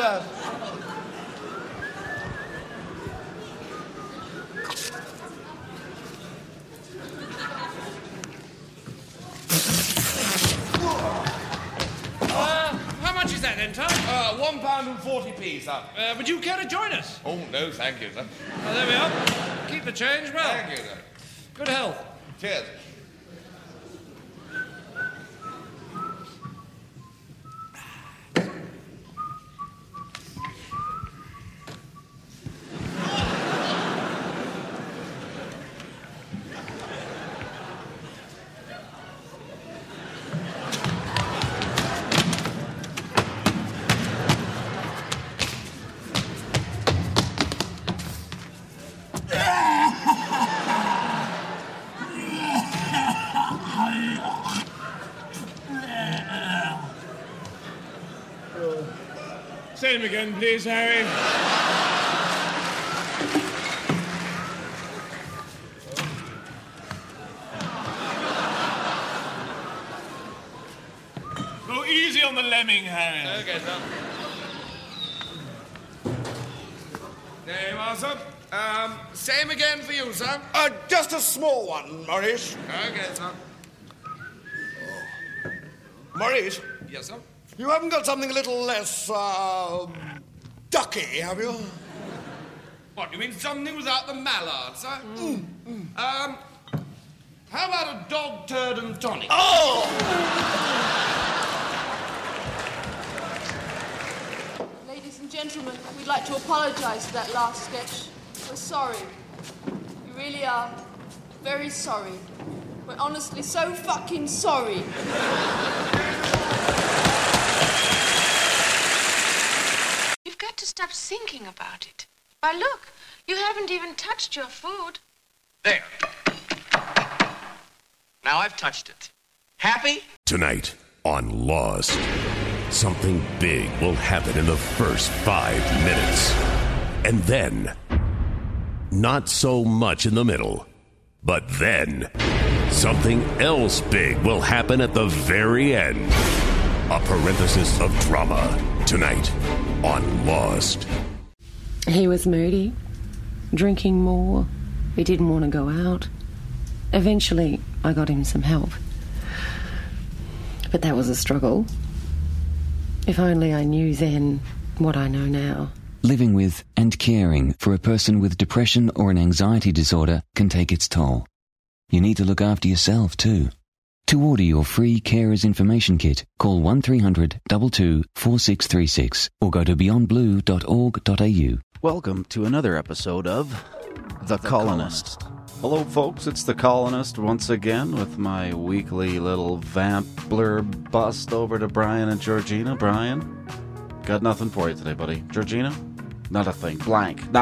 that. How much is that then, Tom? £1.40, sir. Would you care to join us? Oh, no, thank you, sir. Well, there we are. Keep the change well. Thank you, sir. Good health. Cheers. Same again, please, Harry. Go easy on the lemming, Harry. Okay, sir. There you are, sir. Same again for you, sir. Just a small one, Maurice. Okay, sir. Maurice, Yes, sir. you haven't got something a little less, ducky, have you? What, you mean something without the mallard, sir? How about a dog turd and tonic? Oh! Ladies and gentlemen, we'd like to apologise for that last sketch. We're sorry. We really are very sorry. We're honestly so fucking sorry. You've got to stop thinking about it. Why, look, you haven't even touched your food. There. Now I've touched it. Happy? Tonight on Lost, something big will happen in the first 5 minutes. And then, not so much in the middle. But then, something else big will happen at the very end. A parenthesis of drama. Tonight on Lost. He was moody, drinking more. He didn't want to go out. Eventually, I got him some help. But that was a struggle. If only I knew then what I know now. Living with and caring for a person with depression or an anxiety disorder can take its toll. You need to look after yourself too. To order your free Carers Information Kit, call 1300 22 4636 or go to beyondblue.org.au. Welcome to another episode of The Colonist. Hello, folks. It's The Colonist once again with my weekly little vamp blurb bust over to Brian and Georgina. Brian, got nothing for you today, buddy. Georgina, not a thing. Blank.